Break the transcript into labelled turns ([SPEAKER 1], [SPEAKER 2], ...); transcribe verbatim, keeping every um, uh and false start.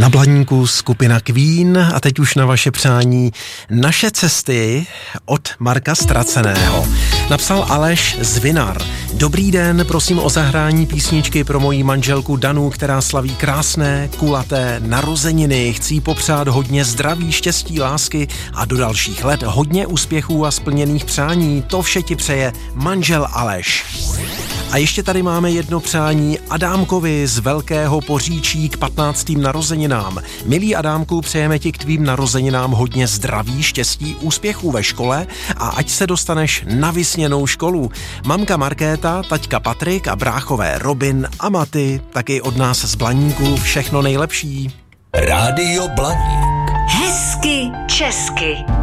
[SPEAKER 1] Na Blaníku skupina Queen a teď už na vaše přání Naše cesty od Marka Ztraceného. Napsal Aleš Zvinar. Dobrý den, prosím o zahrání písničky pro moji manželku Danu, která slaví krásné, kulaté narozeniny. Chci jí popřát hodně zdraví, štěstí, lásky a do dalších let hodně úspěchů a splněných přání. To vše ti přeje manžel Aleš. A ještě tady máme jedno přání Adámkovi z Velkého Poříčí k patnáctým narozeninám. Milý Adámku, přejeme ti k tvým narozeninám hodně zdraví, štěstí, úspěchů ve škole a ať se dostaneš na vysněnou školu. Mamka Markéta, taťka Patrik a bráchové Robin a Maty, taky od nás z Blaníku všechno nejlepší.
[SPEAKER 2] Rádio Blaník.
[SPEAKER 3] Hezky česky.